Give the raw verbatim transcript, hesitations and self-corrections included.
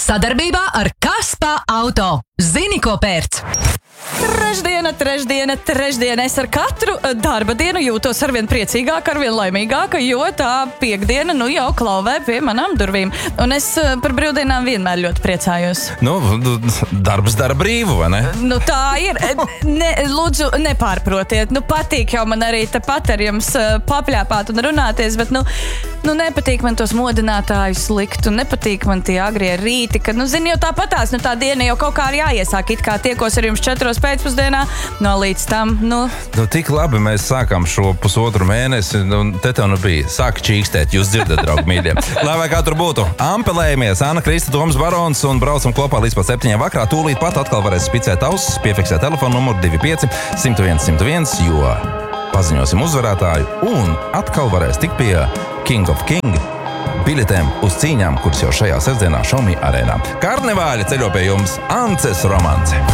Sadarbībā ar Kaspa Auto. Zini, ko pērc? Trešdiena, trešdiena, trešdiena. Es ar katru darba dienu jūtos arvien priecīgāk, arvien laimīgāk, jo tā piekdiena nu jau klauvē pie manām durvīm. Un es par brīvdienām vienmēr ļoti priecājos. Nu, darbs dara brīvu, vai ne? Nu tā ir. Ne, lūdzu, nepārprotiet. Nu patīk jau man arī tepat ar jums papļāpāt un runāties, bet nu, nu nepatīk man tos modinātājus likt un nepatīk man tie agrie rīti, ka, nu zini, jau tāpatās, nu tā diena jau kaut kā ir jāiesāk, it kā tiekos ar jums četros pēcpusdienā, no līdz tam, nu... Nu, tik labi mēs sākām šo pusotru mēnesi, un te tev nu bija. Sāka čīkstēt, jūs dzirdat, draugi mīļie. Lai vai kā tur būtu, ampelējamies, Anna Krista, Toms Barons, un braucam kopā līdz pat septiņiem vakarā. Tūlīt pat atkal varēs spicēt ausis, piefiksēt telefonu numuru divi pieci simt viens simt viens, jo paziņosim uzvarētāju, un atkal varēs tikt pie King of King biļetēm uz cīņām, kuras jau šajā sestdienā Šaumī arēnā. Karnevāļa ceļo pie jums Ances Romance.